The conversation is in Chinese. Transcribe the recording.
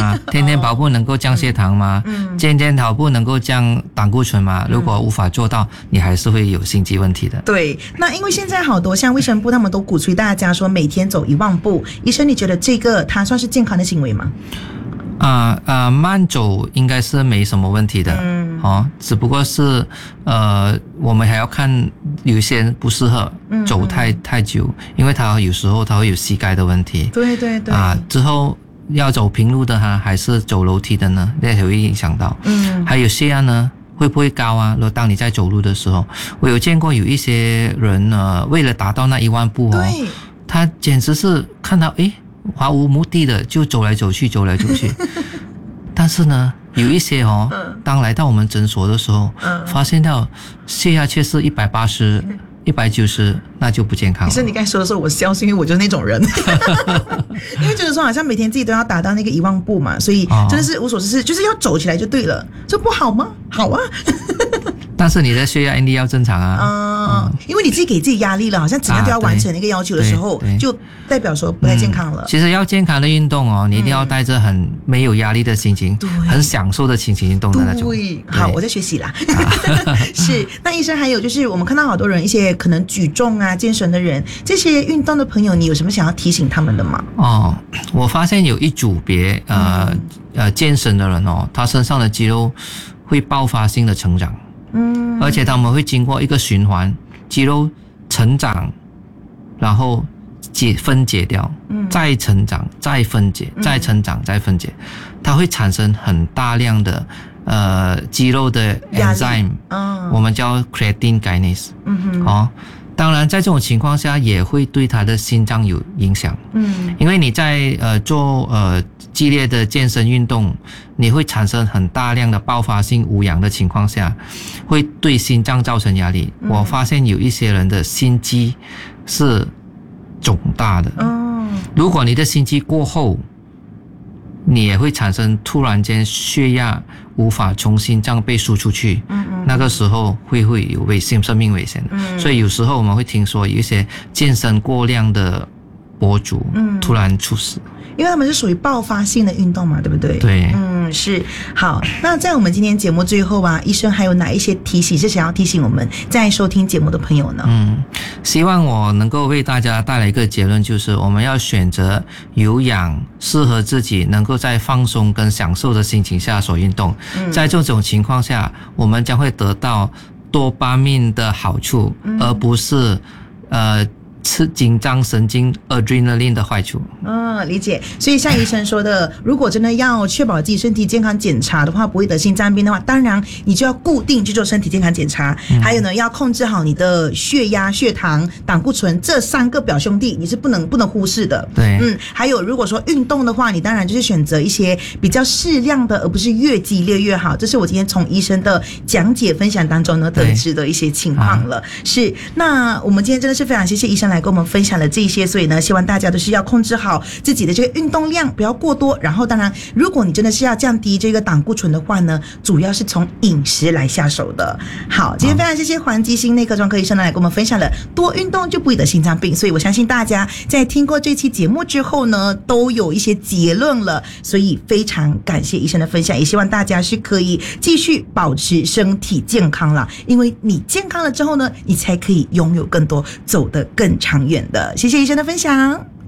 吗？天天跑步能够降血糖吗？天天跑步能够降胆固醇吗？如果无法做到，你还是会有心肌问题的。 对，那因为现在好多像卫生部他们都鼓吹大家说每天走1万步，医生你觉得这个它算是健康的行为吗？ 慢走应该是没什么问题的，只不过是我们还要看有一些人不适合走太久，因为他有时候他会有膝盖的问题。 对对对。 之后要走平路的还是走楼梯的呢？那也会影响到。还有血压呢？会不会高啊？如果当你在走路的时候，我有见过有一些人为了达到那1万步他简直是看到毫无目的的就走来走去。但是呢，有一些当来到我们诊所的时候，发现到血压却是180、190，那就不健康了。 其实你刚才说的时候，我笑是因为我就是那种人，因为觉得说好像每天自己都要达到那个1万步嘛，所以真的是无所事事，就是要走起来就对了，这不好吗？好啊。 但是你的血压 ND 要正常啊。 因为你自己给自己压力了，好像怎样都要完成那个要求的时候，就代表说不太健康了。 其实要健康的运动你一定要带着很没有压力的心情，很享受的心情运动的那种。 对，好，我在学习啦。是，那医生还有就是我们看到好多人一些可能举重啊、健身的人，这些运动的朋友，你有什么想要提醒他们的吗？ 我发现有一组别健身的人他身上的肌肉会爆发性的成长。而且他们会经过一个循环，肌肉成长，然后分解掉，再成长，再分解，再成长，再分解，它会产生很大量的肌肉的 enzyme，我们叫 creatine kinase。当然在这种情况下也会对他的心脏有影响。因为你在做激烈的健身运动，你会产生很大量的爆发性无氧的情况下，会对心脏造成压力。我发现有一些人的心肌是肿大的。如果你的心肌过厚，你也会产生突然间血压无法从心脏被输出去，那个时候会有生命危险。所以有时候我们会听说有一些健身过量的博主突然猝死， 因为他们是属于爆发性的运动嘛，对不对？ 对， 是。好，那在我们今天节目最后医生还有哪一些提醒是想要提醒我们在收听节目的朋友呢？ 希望我能够为大家带来一个结论，就是我们要选择有氧适合自己能够在放松跟享受的心情下所运动。在这种情况下，我们将会得到多巴胺的好处，而不是紧张神经 adrenaline 的坏处。 理解。所以像医生说的，如果真的要确保自己身体健康检查的话，不会得心脏病的话，当然你就要固定去做身体健康检查。还有呢，要控制好你的血压、血糖、胆固醇这3个表兄弟，你是不能忽视的。 对。 还有如果说运动的话，你当然就是选择一些比较适量的，而不是越激烈越好。这是我今天从医生的讲解分享当中呢得知的一些情况了。是。那我们今天真的是非常谢谢医生来跟我们分享了这些，所以呢，希望大家都是要控制好自己的这个运动量，不要过多。然后当然如果你真的是要降低这个胆固醇的话呢，主要是从饮食来下手的。好，今天非常谢谢黄基兴内科专科医生来跟我们分享了多运动就不会得心脏病，所以我相信大家在听过这期节目之后呢，都有一些结论了。所以非常感谢医生的分享，也希望大家是可以继续保持身体健康啦，因为你健康了之后呢，你才可以拥有更多，走得更长远的。谢谢医生的分享。